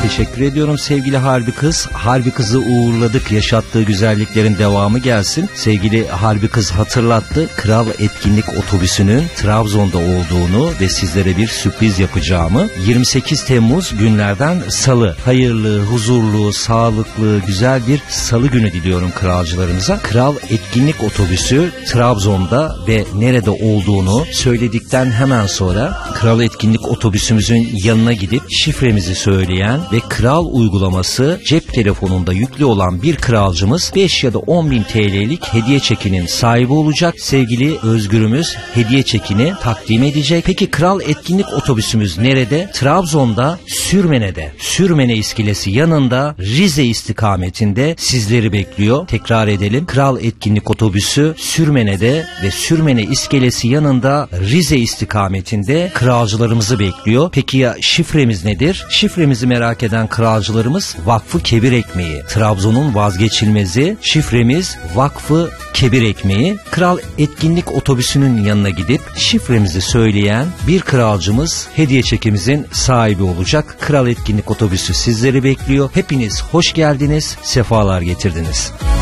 teşekkür ediyorum sevgili Harbi Kız. Harbi Kız'ı uğurladık. Yaşattığı güzelliklerin devamı gelsin. Sevgili Harbi Kız hatırlattı. Kral Etkinlik Otobüsü'nün Trabzon'da olduğunu ve sizlere bir sürpriz yapacağımı. 28 Temmuz günlerden Salı. Hayırlı, huzurlu, sağlıklı, güzel bir Salı günü diliyorum kralcılarımıza. Kral Etkinlik Otobüsü Trabzon'da ve nerede olduğunu söyledikten hemen sonra Kral Etkinlik Otobüsümüzün yanına gidip şifremizi söyleyen ve Kral uygulaması cep telefonunda yüklü olan bir kralcımız 5 ya da 10 bin TL'lik hediye çekinin sahibi olacak. Sevgili Özgür'ümüz hediye çekini takdim edecek. Peki Kral Etkinlik Otobüsümüz nerede? Trabzon'da Sürmene'de. Sürmene iskelesi yanında Rize istikametinde sizleri bekliyor. Tekrar edelim. Kral Etkinlik Otobüsü Sürmene'de ve Sürmene iskelesi yanında Rize istikametinde kralcılarımızı bekliyor. Peki ya şifremiz nedir? Şifremizi merak eden kralcılarımız Vakfı Kebir Ekmeği. Trabzon'un vazgeçilmezi. Şifremiz Vakfı Kebir Ekmeği. Kral Etkinlik Otobüsü'nün yanına gidip şifremizi söyleyen bir kralcımız hediye çekimizin sahibi olacak. Kral Etkinlik Otobüsü sizleri bekliyor. Hepiniz hoş geldiniz, sefalar getirdiniz.